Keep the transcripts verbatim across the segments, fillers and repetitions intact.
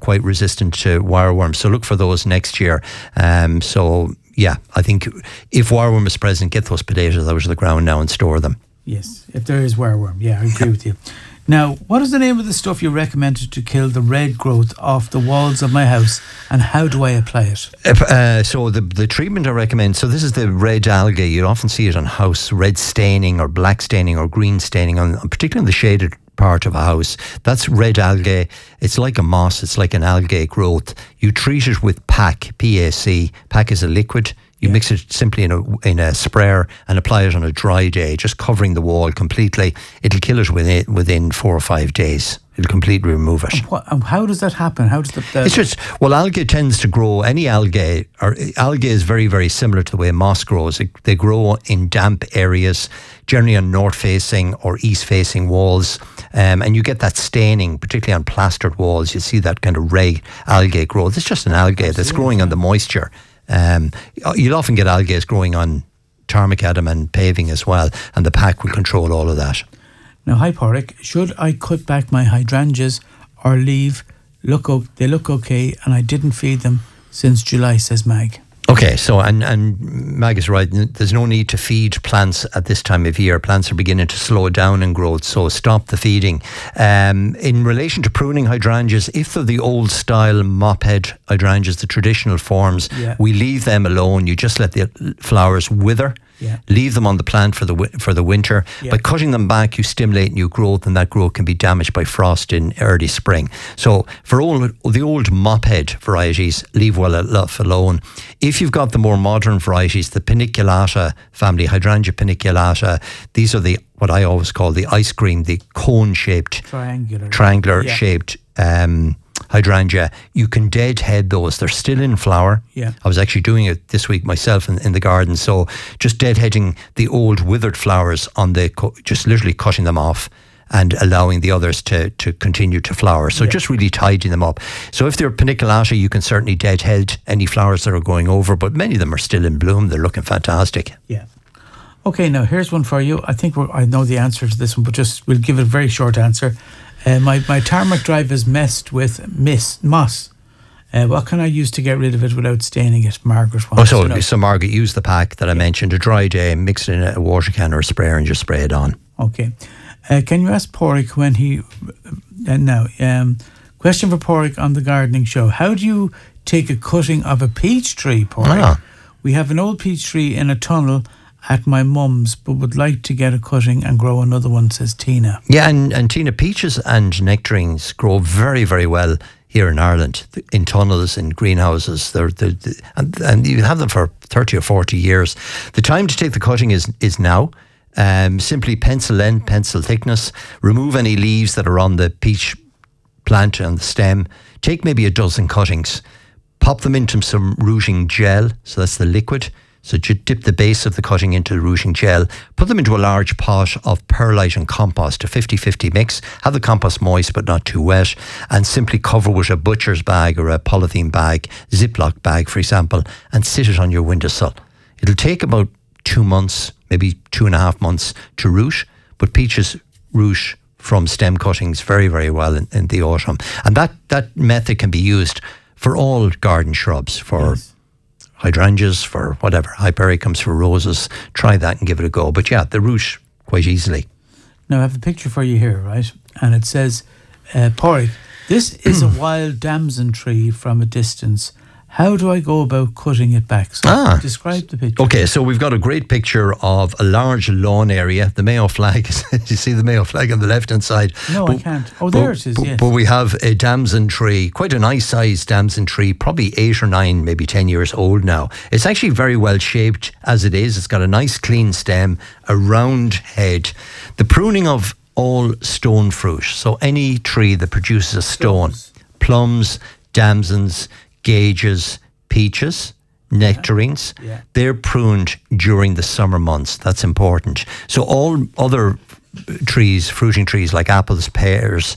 quite resistant to wireworm. So look for those next year. Um, so yeah, I think if wireworm is present, get those potatoes out of the ground now and store them. Yes, if there is wireworm. Yeah, I agree with you. Now, what is the name of the stuff you recommended to kill the red growth off the walls of my house, and how do I apply it? Uh, so the the treatment I recommend, so this is the red algae. You often see it on house, red staining or black staining or green staining, on particularly on the shaded part of a house. That's red algae. It's like a moss. It's like an algae growth. You treat it with P A C, P A C. P A C is a liquid. You yeah. mix it simply in a in a sprayer and apply it on a dry day, just covering the wall completely. It'll kill it within within four or five days. It'll completely remove it. And what, and how does that happen? How does the, the It's just, well, algae tends to grow. Any algae, or algae is very very similar to the way moss grows. It, they grow in damp areas, generally on north facing or east facing walls, um, and you get that staining, particularly on plastered walls. You see that kind of red algae growth. It's just an algae Absolutely. that's growing on the moisture. Um, you'll often get algae growing on tarmac macadam and paving as well, and the P A C will control all of that. Now, hi Pádraig, should I cut back my hydrangeas or leave? Look, o- they look okay, and I didn't feed them since July, says Mag. Okay, so and, and Mag is right. There's no need to feed plants at this time of year. Plants are beginning to slow down in growth, so stop the feeding. Um, in relation to pruning hydrangeas, if they're the old style mop head hydrangeas, the traditional forms, yeah. we leave them alone. You just let the flowers wither. Yeah. Leave them on the plant for the for the winter. Yeah. By cutting them back, you stimulate new growth, and that growth can be damaged by frost in early spring. So for all the old mop head varieties, leave well enough alone. If you've got the more modern varieties, the Paniculata family, Hydrangea paniculata, these are the what I always call the ice cream, the cone-shaped, triangular, triangular yeah. shaped um, hydrangea. You can deadhead those. They're still in flower. Yeah. I was actually doing it this week myself in, in the garden. So just deadheading the old withered flowers on the, just literally cutting them off and allowing the others to, to continue to flower. So yeah. just really tidying them up. So if they're paniculata, you can certainly deadhead any flowers that are going over, but many of them are still in bloom. They're looking fantastic. Yeah. Okay, now here's one for you. I think we're, I know the answer to this one, but just we'll give it a very short answer. Uh, my, my tarmac drive is messed with mist, moss. Uh, what can I use to get rid of it without staining it? Margaret wants oh, so, to know. So Margaret, use the pack that I yeah. mentioned, a dry day, mix it in a water can or a sprayer and just spray it on. Okay. Uh, can you ask Pádraig when he... Uh, now, um, question for Pádraig on the gardening show. How do you take a cutting of a peach tree, Pádraig? Ah. We have an old peach tree in a tunnel at my mum's, but would like to get a cutting and grow another one, says Tina. Yeah, and, and Tina, peaches and nectarines grow very, very well here in Ireland, in tunnels, in greenhouses. They're, they're, they're, and, and you have them for thirty or forty years. The time to take the cutting is, is now. Um, simply pencil length, pencil thickness, remove any leaves that are on the peach plant and the stem. Take maybe a dozen cuttings, pop them into some rooting gel, so that's the liquid. So you dip the base of the cutting into the rooting gel, put them into a large pot of perlite and compost, a fifty-fifty mix. Have the compost moist but not too wet, and simply cover with a butcher's bag or a polythene bag, Ziploc bag for example, and sit it on your windowsill. It'll take about two months, maybe two and a half months to root, but peaches root from stem cuttings very, very well in, in the autumn. And that, that method can be used for all garden shrubs, for yes. hydrangeas, for whatever, hypericums, for roses. Try that and give it a go. But yeah, they root quite easily. Now I have a picture for you here, right? And it says, uh, Pádraig, this is a wild damson tree from a distance. How do I go about cutting it back? So ah, describe the picture. Okay, so we've got a great picture of a large lawn area. The Mayo flag, you see the Mayo flag on the left-hand side? No, but, I can't. Oh, there but, it is, but, yes. But we have a damson tree, quite a nice-sized damson tree, probably eight or nine, maybe ten years old now. It's actually very well shaped as it is. It's got a nice clean stem, a round head. The pruning of all stone fruit, so any tree that produces a stone, plums, plums damsons, gauges, peaches, nectarines, yeah. Yeah. they're pruned during the summer months. That's important. So all other trees, fruiting trees like apples, pears,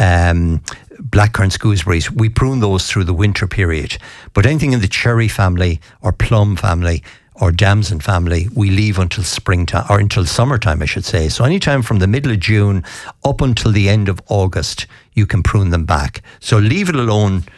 um, blackcurrants, gooseberries, we prune those through the winter period. But anything in the cherry family or plum family or damson family, we leave until springtime, or until summertime, I should say. So anytime from the middle of June up until the end of August, you can prune them back. So leave it alone